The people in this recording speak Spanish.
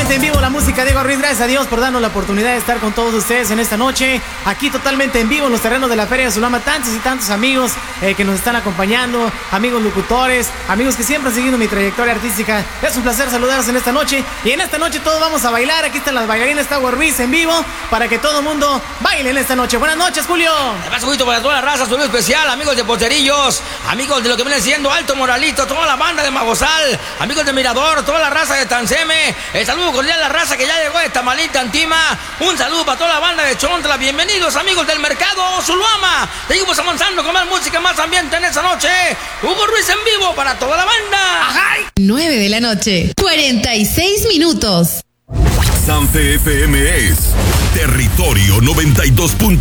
totalmente en vivo la música de Diego Ruiz. Gracias a Dios por darnos la oportunidad de estar con todos ustedes en esta noche. Aquí totalmente en vivo en los terrenos de la Feria de Sulama. Tantos y tantos amigos que nos están acompañando, amigos locutores, amigos que siempre han seguido mi trayectoria artística. Es un placer saludarlos en esta noche. Y en esta noche todos vamos a bailar. Aquí están las bailarinas, está Diego Ruiz en vivo para que todo el mundo baile en esta noche. Buenas noches, Julio. Además, Julito, para toda la raza, saludo especial, amigos de Posterillos, amigos de lo que viene siendo Alto Moralito, toda la banda de Magosal, amigos de Mirador, toda la raza de Tanceme. El saludo cordial a la raza que ya llegó de Tamalita, Antima. Un saludo para toda la banda de Chontla. Bienvenidos, amigos del mercado Zuluama. Seguimos avanzando con más música, más ambiente en esta noche. Hugo Ruiz en vivo para toda la banda. ¡Ajay! 9 de la noche, 46 minutos. Sanfe FM es Territorio 92.